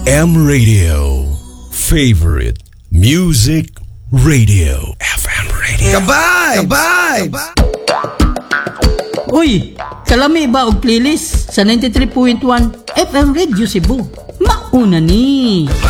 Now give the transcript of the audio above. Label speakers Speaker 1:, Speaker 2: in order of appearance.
Speaker 1: FM Radio. Favorite Music Radio. FM Radio.
Speaker 2: Kabay!
Speaker 3: Uy, kalami ba og playlist sa 93.1 FM Radio Cebu? Mauna ni.